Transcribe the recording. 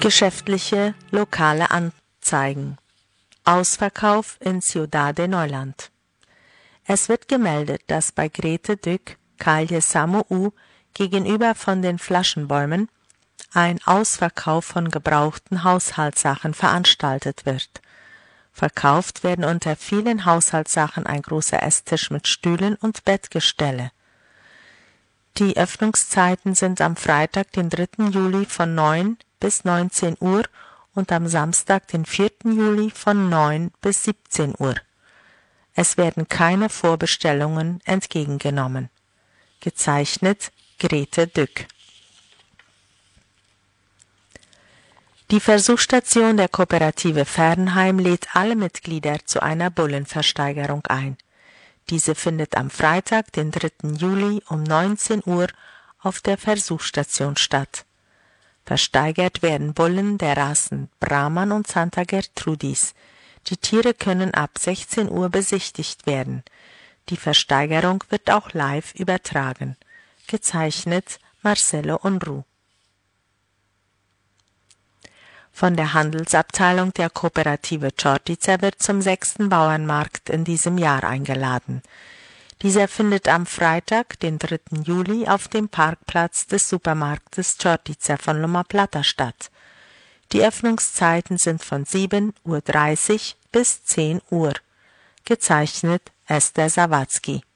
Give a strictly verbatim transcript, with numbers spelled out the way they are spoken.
Geschäftliche lokale Anzeigen. Ausverkauf in Ciudad de Neuland. Es wird gemeldet, dass bei Grete Dück, Calle Samo U, gegenüber von den Flaschenbäumen, ein Ausverkauf von gebrauchten Haushaltssachen veranstaltet wird. Verkauft werden unter vielen Haushaltssachen ein großer Esstisch mit Stühlen und Bettgestelle. Die Öffnungszeiten sind am Freitag, den dritten Juli von neun bis neunzehn Uhr und am Samstag, den vierten Juli von neun bis siebzehn Uhr. Es werden keine Vorbestellungen entgegengenommen. Gezeichnet Grete Dück. Die Versuchsstation der Kooperative Fernheim lädt alle Mitglieder zu einer Bullenversteigerung ein. Diese findet am Freitag, den dritten Juli um neunzehn Uhr auf der Versuchsstation statt. Versteigert werden Bullen der Rassen Brahman und Santa Gertrudis. Die Tiere können ab sechzehn Uhr besichtigt werden. Die Versteigerung wird auch live übertragen. Gezeichnet Marcelo Unruh. Von der Handelsabteilung der Kooperative Chortica wird zum sechsten Bauernmarkt in diesem Jahr eingeladen. Dieser findet am Freitag, den dritten Juli, auf dem Parkplatz des Supermarktes Chortica von Loma Plata statt. Die Öffnungszeiten sind von sieben Uhr dreißig bis zehn Uhr. Gezeichnet Esther Sawatzki.